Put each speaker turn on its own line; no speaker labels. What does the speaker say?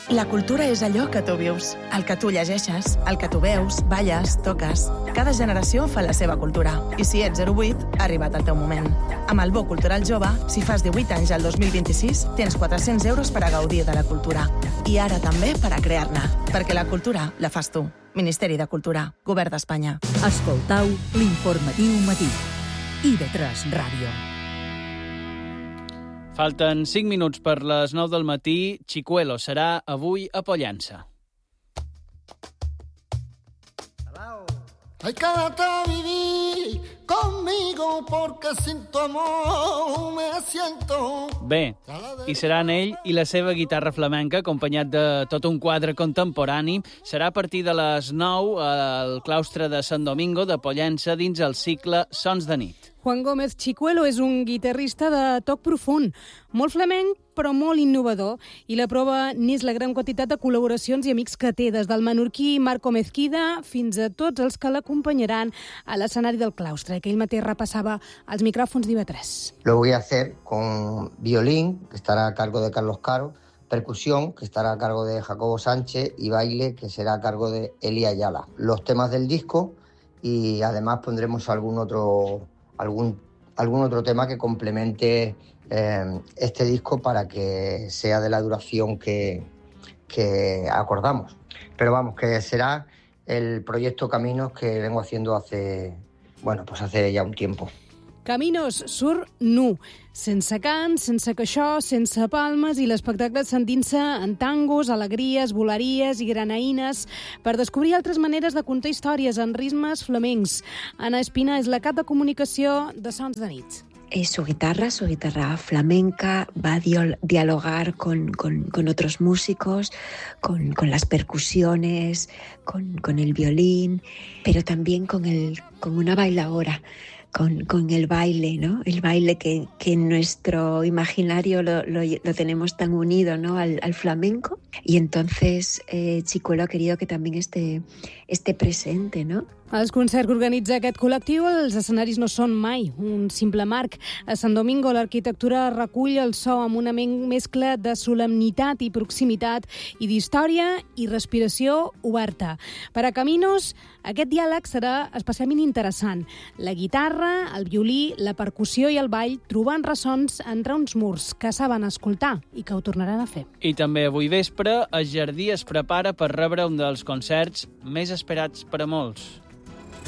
La cultura és allò que tu vius, el que tu llegeixes, el que tu veus, balles, toques. Cada generació fa la seva cultura. I si ets 08, ha arribat el teu moment. Amb el Bo Cultural Jove, si fas 18 anys al 2026, tens 400 euros per a gaudir de la cultura. I ara també per a crear-ne. Perquè la cultura la fas tu. Ministeri de Cultura, Govern d'Espanya.
Escoltau l'informatiu matí. IB3 Ràdio.
Falten 5 minuts per les 9 del matí. Chicuelo serà avui a Pollença.
Ay, quédate a vivir conmigo porque sin tu amor me siento...
Bé, hi seran ell i la seva guitarra flamenca, acompanyat de tot un quadre contemporani. Serà a partir de les 9 al claustre de Sant Domingo de Pollença dins el cicle Sons de nit.
Juan Gómez Chicuelo és un guitarrista de toc profund, molt flamenc però molt innovador, i la prova n'és la gran quantitat de col·laboracions i amics que té, des del menorquí Marco Mezquida fins a tots els que l'acompanyaran a l'escenari del claustre, que ell mateix repassava als micròfons d'IB3.
Lo voy a hacer con violín, que estará a cargo de Carlos Caro, percusión, que estará a cargo de Jacobo Sánchez, y baile, que será a cargo de Eli Ayala. Los temas del disco, y además pondremos algún otro tema que complemente este disco para que sea de la duración que acordamos. Pero vamos, que será el proyecto Caminos que vengo haciendo hace ya un tiempo.
Caminos surt nu, sense cant, sense queixó, sense palmes, i l'espectacle sentint-se en tangos, alegries, voleries i granaïnes per descobrir altres maneres de contar històries en ritmes flamencs. Ana Espina és la cap de comunicació de Sons de nit.
Su guitarra flamenca, va a dialogar con otros músicos, con las percusiones, con el violín, pero también con una bailaora. Con el baile, ¿no? El baile que en nuestro imaginario lo tenemos tan unido, ¿no? al flamenco. Y entonces Chicuelo ha querido que también esté presente, ¿no?
Els concerts que organitza aquest col·lectiu, els escenaris no són mai un simple marc. A Sant Domingo l'arquitectura recull el so amb una mescla de solemnitat i proximitat i d'història i respiració oberta. Per a Caminos, aquest diàleg serà especialment interessant. La guitarra, el violí, la percussió i el ball trobant ressons entre uns murs que saben escoltar i que ho tornaran a fer.
I també avui vespre, el Jardí es prepara per rebre un dels concerts més esperats per a molts.